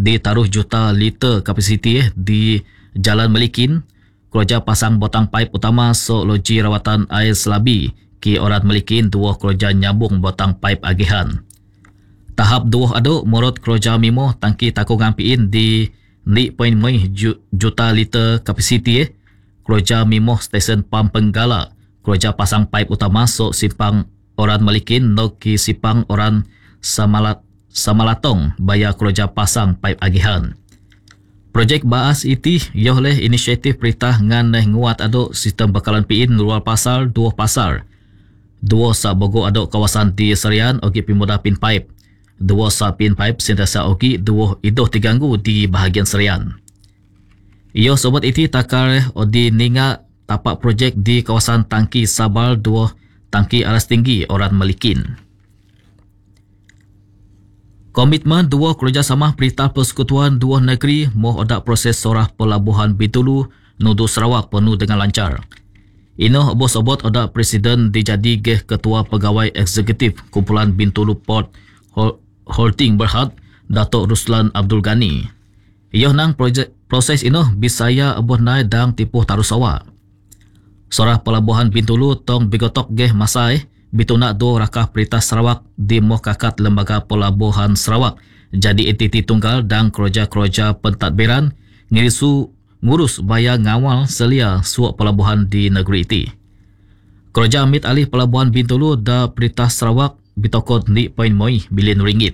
di taruh juta liter kapasiti di Jalan Melikin, keroja pasang botang paip utama so loji rawatan air Selabi ki Orat Melikin dua keroja nyambung botang paip agihan. Tahap dua aduk morot keroja mimo tangki takungan piin di 0.5 juta liter kapasiti keroja mimo stesen pam Penggala, keroja pasang paip utama so simpang Orat Melikin no ki simpang Oran Samalatong baya keroja pasang paip agihan. Projek baas iti yohleh inisiatif perintah ngan nguat aduk sistem bakalan piin luar pasar dua pasar. Dua sa bogo aduk kawasan di Serian ogi pimudah pin paip. Dua sa pin paip sentiasa ogi dua idoh diganggu di bahagian Serian. Iyo sobat iti takar odi ninga tapak projek di kawasan tangki Sabal dua tangki aras tinggi Orat Melikin. Komitmen dua kerjasama perintah persekutuan dua negeri moh odak proses sorah pelabuhan Bintulu nudu Sarawak penuh dengan lancar. Inoh obos-obot odak Presiden dijadi geh Ketua Pegawai Eksekutif Kumpulan Bintulu Port Holding Berhad, Datuk Ruslan Abdul Ghani. Iyoh nang proses inoh bisaya aboh naik dang tipuh Tarusawa. Sorah pelabuhan Bintulu tong bigotok geh masai bituna dua rakah perintah Sarawak di moh kakat Lembaga Pelabuhan Sarawak jadi entiti tunggal dan keroja-keroja pentadbiran ngurus baya ngawal selia suak pelabuhan di negeri iti. Keroja amit alih pelabuhan Bintulu da perintah Sarawak bitokot 0.5 bilion ringgit.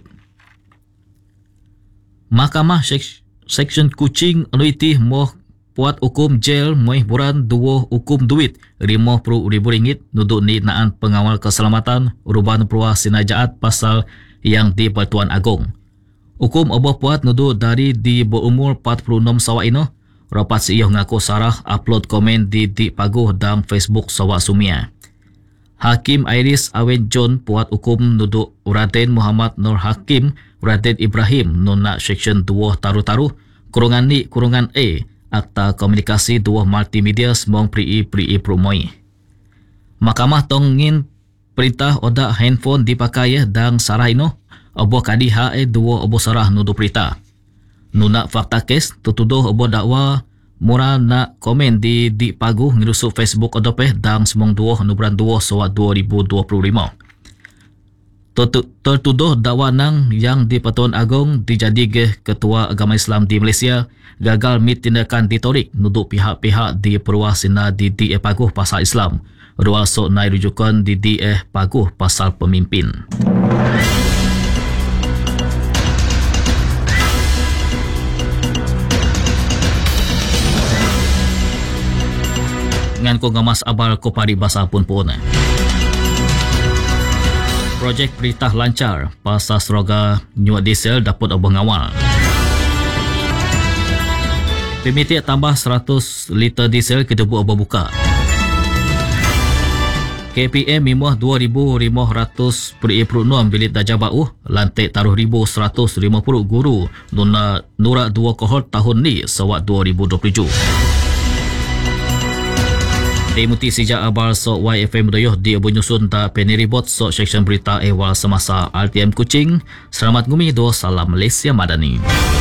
Mahkamah Seksyen Kuching anuiti moh puat hukum jel moih buran dua hukum duit RM50,000 nuduk ni naan pengawal keselamatan uruban peruah sinajaat pasal yang di Pertuan Agong. Hukum oboh puat nuduk dari di berumur 46 sawak ino rapat siyoh ngaku sarah upload komen di paguh dan Facebook sawak sumia. Hakim Iris Awen John puat hukum nuduk Raden Muhammad Nur Hakim Raden Ibrahim nuna Seksyen 2 taruh-taruh kurungan ni kurungan A Akta Komunikasi dua Multimedia semong prii prumoi. Mahkamah tongin perintah odak handphone dipakai dan sarah ino oboh kadi hae dua oboh sarah nuduh perintah. Nuna fakta kes tutuduh oboh dakwa murah nak komen di paguh ngirusup Facebook odopeh dan semong dua nuburan 2 sawat 2025. Tertuduh dakwa nang yang di Pertuan Agong dijadi geh Ketua Agama Islam di Malaysia gagal mit tindakan ditorik nuduk pihak-pihak di peruah sina di paguh pasal Islam. Rual sok naik rujukan di paguh pasal pemimpin. Ngan ko ngamas abal ko pari basa pun. Projek perintah lancar pasal seroga nyuat diesel dapat obong awal. Pemitik tambah 100 liter diesel ke debu obong buka. KPM mimuah 2,500 per 6 bilit darjah bauh lantik taruh 1,150 guru nurak 2 kohort tahun ni sewak 2027. Muti sejak abal sok YFM doyoh di Abunyusun tak peniribot sok seksyen berita ehwal semasa RTM Kuching. Selamat ngumi do salam Malaysia Madani.